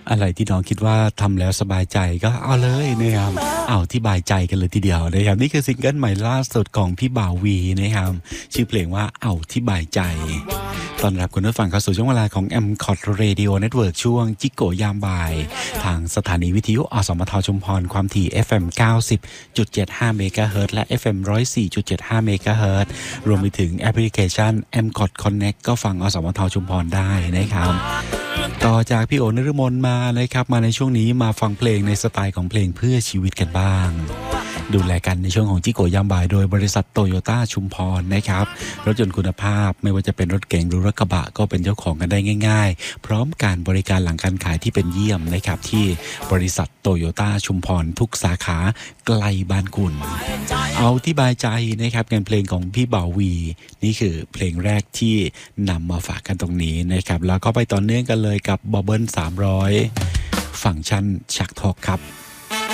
อะไรที่น้องคิดว่าทำแล้วสบายใจก็เอาเลยนะครับเอาที่บายใจกันเลยทีเดียวนะครับนี่คือซิงเกิลใหม่ล่าสุดของพี่บ่าววีนะครับชื่อเพลงว่าเอาที่บายใจต้อนรับคุณผู้ฟังเข้าสู่ช่วงเวลาของ M-COT Radio Network ช่วงจิโกยามบ่ายทางสถานีวิทยุอสมทชุมพรความถี่ FM 90.75 เมกะเฮิรตซ์และ FM 104.75 เมกะเฮิรตซ์รวมไปถึงแอปพลิเคชัน M-COT Connect ก็ฟังอสมทชุมพรได้นะครับต่อจากพี่โอ นฤมลมานะครับมาในช่วงนี้มาฟังเพลงในสไตล์ของเพลงเพื่อชีวิตกันบ้างดูแลกันในช่วงของจิโกยามบ่ายโดยบริษัทโตโยต้าชุมพรนะครับรถยนต์คุณภาพไม่ว่าจะเป็นรถเก๋งหรือรถกระบะก็เป็นเจ้าของกันได้ง่ายๆพร้อมการบริการหลังการขายที่เป็นเยี่ยมนะครับที่บริษัทโตโยต้าชุมพรทุกสาขาไกลบ้านคุณเอาที่บายใจนะครับงานเพลงของพี่บ่าววีนี่คือเพลงแรกที่นำมาฝากกันตรงนี้นะครับแล้วก็ไปต่อเนื่องกันเลยกับบอบเบิ้ล300ฟังก์ชันชักทอกครับ